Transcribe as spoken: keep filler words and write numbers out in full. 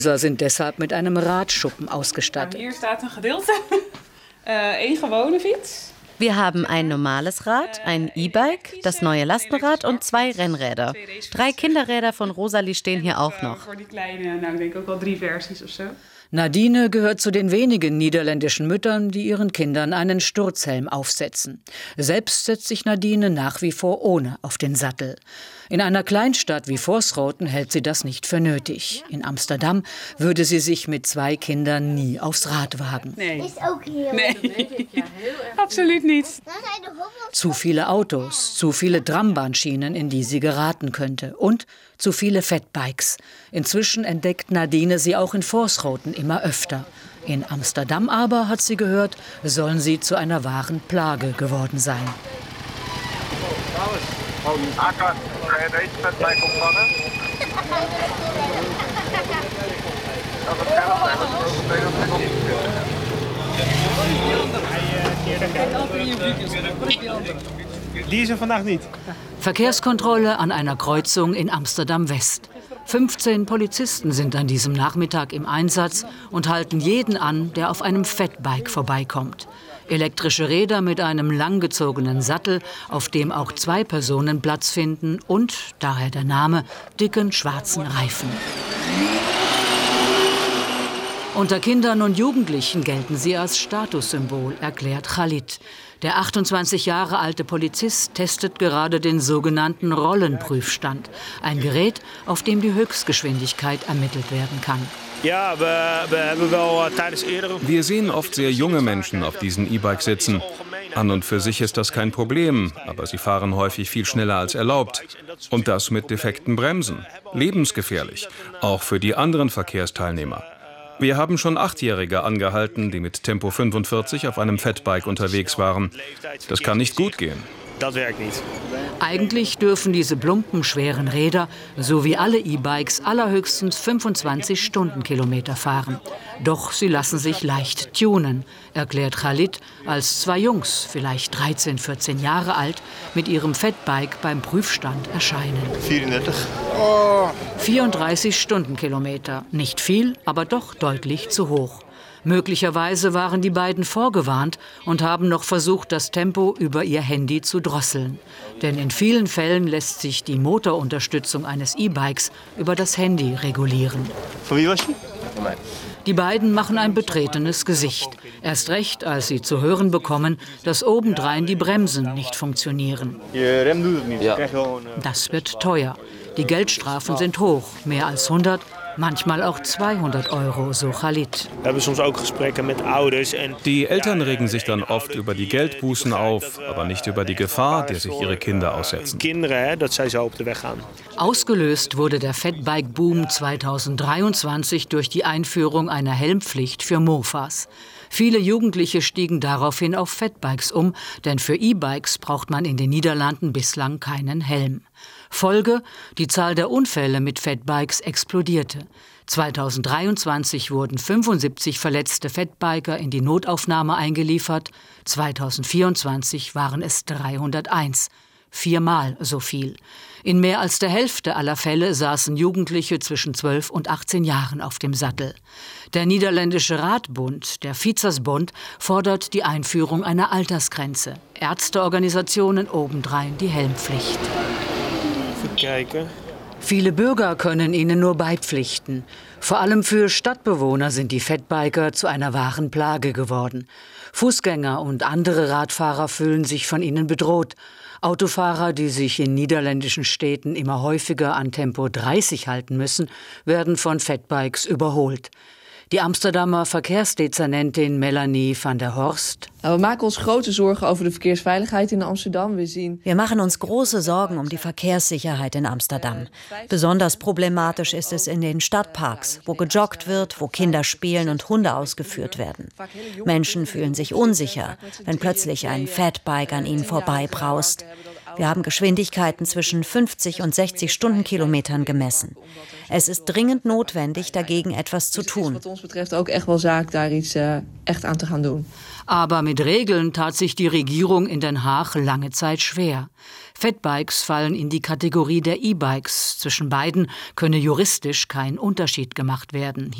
Sie sind deshalb mit einem Radschuppen ausgestattet. Hier steht ein Gedeelte, eine gewone Fiets. Wir haben ein normales Rad, ein E-Bike, das neue Lastenrad und zwei Rennräder. Drei Kinderräder von Rosalie stehen hier auch noch. Nadine gehört zu den wenigen niederländischen Müttern, die ihren Kindern einen Sturzhelm aufsetzen. Selbst setzt sich Nadine nach wie vor ohne auf den Sattel. In einer Kleinstadt wie Voorschoten hält sie das nicht für nötig. In Amsterdam würde sie sich mit zwei Kindern nie aufs Rad wagen. Nee, nee. Absoluut nicht. Zu viele Autos, zu viele Trambahnschienen, in die sie geraten könnte. Und zu viele Fatbikes. Inzwischen entdeckt Nadine sie auch in Voorschoten immer öfter. In Amsterdam aber, hat sie gehört, sollen sie zu einer wahren Plage geworden sein. Akker, kan je deze fatbike opvangen? Dat is scherp zijn, dat is een Die is er vandaag niet. Verkehrskontrolle an einer Kreuzung in Amsterdam-West. fünfzehn Polizisten sind an diesem Nachmittag im Einsatz und halten jeden an, der auf einem Fatbike vorbeikommt. Elektrische Räder mit einem langgezogenen Sattel, auf dem auch zwei Personen Platz finden und, daher der Name, dicken schwarzen Reifen. Unter Kindern und Jugendlichen gelten sie als Statussymbol, erklärt Khalid. Der achtundzwanzig Jahre alte Polizist testet gerade den sogenannten Rollenprüfstand. Ein Gerät, auf dem die Höchstgeschwindigkeit ermittelt werden kann. Ja, we, we hebben wel tijdens eerdere... Wir sehen oft sehr junge Menschen auf diesen E-Bikes sitzen. An und für sich ist das kein Problem, aber sie fahren häufig viel schneller als erlaubt. Und das mit defekten Bremsen. Lebensgefährlich, auch für die anderen Verkehrsteilnehmer. Wir haben schon Achtjährige angehalten, die mit Tempo fünfundvierzig auf einem Fatbike unterwegs waren. Das kann nicht gut gehen. Das werkt nicht. Eigentlich dürfen diese plumpen, schweren Räder, so wie alle E-Bikes, allerhöchstens fünfundzwanzig Stundenkilometer fahren. Doch sie lassen sich leicht tunen, erklärt Khalid, als zwei Jungs, vielleicht dreizehn, vierzehn Jahre alt, mit ihrem Fatbike beim Prüfstand erscheinen. vierendertig. Oh. vierunddreißig Stundenkilometer. Nicht viel, aber doch deutlich zu hoch. Möglicherweise waren die beiden vorgewarnt und haben noch versucht, das Tempo über ihr Handy zu drosseln. Denn in vielen Fällen lässt sich die Motorunterstützung eines E-Bikes über das Handy regulieren. Von wie was? Die beiden machen ein betretenes Gesicht. Erst recht, als sie zu hören bekommen, dass obendrein die Bremsen nicht funktionieren. Das wird teuer. Die Geldstrafen sind hoch, mehr als hundert, manchmal auch zweihundert Euro, so Khalid. Wir haben soms auch Gespräche mit Ouders. Die Eltern regen sich dann oft über die Geldbußen auf, aber nicht über die Gefahr, der sich ihre Kinder aussetzen. Kinderen, dat zij zo op de weg gaan. Ausgelöst wurde der Fatbike-Boom zweitausenddreiundzwanzig durch die Einführung einer Helmpflicht für Mofas. Viele Jugendliche stiegen daraufhin auf Fatbikes um, denn für E-Bikes braucht man in den Niederlanden bislang keinen Helm. Folge: Die Zahl der Unfälle mit Fatbikes explodierte. zweitausenddreiundzwanzig wurden fünfundsiebzig verletzte Fatbiker in die Notaufnahme eingeliefert. zweitausendvierundzwanzig waren es dreihunderteins. Viermal so viel. In mehr als der Hälfte aller Fälle saßen Jugendliche zwischen zwölf und achtzehn Jahren auf dem Sattel. Der niederländische Radbund, der Fietsersbond, fordert die Einführung einer Altersgrenze. Ärzteorganisationen obendrein die Helmpflicht. Kijken. Viele Bürger können ihnen nur beipflichten. Vor allem für Stadtbewohner sind die Fatbiker zu einer wahren Plage geworden. Fußgänger und andere Radfahrer fühlen sich von ihnen bedroht. Autofahrer, die sich in niederländischen Städten immer häufiger an Tempo dreißig halten müssen, werden von Fatbikes überholt. Die Amsterdamer Verkehrsdezernentin Melanie van der Horst. We maken ons grote zorgen over de verkeersveiligheid in Amsterdam. We zien... Wir machen uns große Sorgen um die Verkehrssicherheit in Amsterdam. Besonders problematisch ist es in den Stadtparks, wo gejoggt wird, wo Kinder spielen und Hunde ausgeführt werden. Menschen fühlen sich unsicher, wenn plötzlich ein Fatbike an ihnen vorbeibraust. Wir haben Geschwindigkeiten zwischen fünfzig und sechzig Stundenkilometern gemessen. Es ist dringend notwendig, dagegen etwas zu tun. Wat ons betreft ook echt wel zaak daar iets uh, echt aan te gaan doen. Aber mit Regeln tat sich die Regierung in Den Haag lange Zeit schwer. Fatbikes fallen in die Kategorie der E-Bikes. Zwischen beiden könne juristisch kein Unterschied gemacht werden.